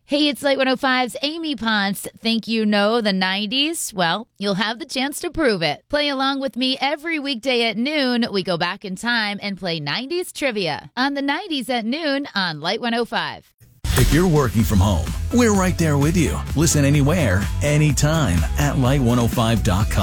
Hey, it's Light 105's Amy Ponce. Think you know the 90s? Well, you'll have the chance to prove it. Play along with me every weekday at noon. We go back in time and play 90s trivia on the 90s at noon on Light 105. If you're working from home, we're right there with you. Listen anywhere, anytime at light105.com.